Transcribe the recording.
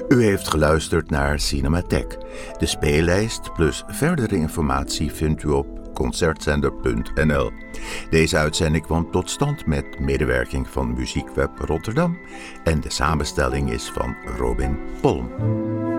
U heeft geluisterd naar Cinematheek. De speellijst plus verdere informatie vindt u op concertzender.nl. Deze uitzending kwam tot stand met medewerking van Muziekweb Rotterdam en de samenstelling is van Robin Polm.